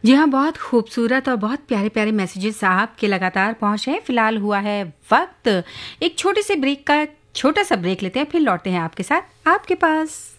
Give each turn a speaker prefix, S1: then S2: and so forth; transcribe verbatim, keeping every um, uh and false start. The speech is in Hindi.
S1: जी हाँ, बहुत खूबसूरत और बहुत प्यारे-प्यारे मैसेजेस आपके लगातार पहुँच रहे हैं। फ़िलहाल हुआ है वक़्त एक छोटे से ब्रेक का। छोटा-सा ब्रेक लेते हैं, फिर लौटते हैं आपके साथ आपके पास।